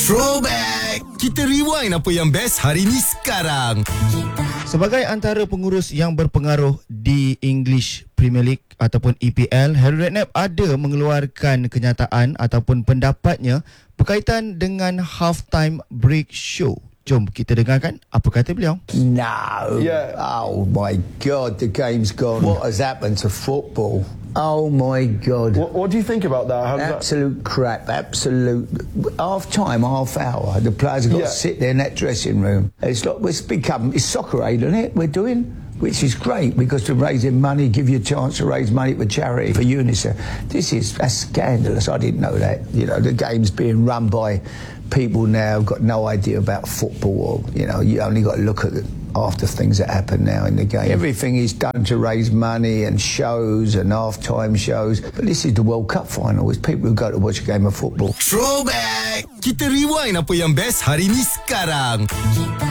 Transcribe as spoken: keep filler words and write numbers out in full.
Throwback! Kita rewind apa yang best hari ni sekarang. Sebagai antara pengurus yang berpengaruh di English Premier League ataupun E P L, Harry Redknapp ada mengeluarkan kenyataan ataupun pendapatnya berkaitan dengan halftime break show. Jom kita dengarkan apa kata beliau. No. Yeah. Oh my God, the game's gone. What has happened to football? Oh my God. What, what do you think about that? How does Absolute crap. Absolute. Half time, half hour. The players have got Yeah. to sit there in that dressing room. It's like it's become it's soccer aid, isn't it? We're doing. Which is great because we're raising money, give you a chance to raise money for charity, for UNICEF. This is that's scandalous. I didn't know that. You know, the game's being run by people now who've got no idea about football. Or, you know, you only got to look at it after things that happen now in the game. Everything is done to raise money and shows and half-time shows. But this is the World Cup final. It's people who go to watch a game of football. Throwback! Kita rewind apa yang best hari ni sekarang.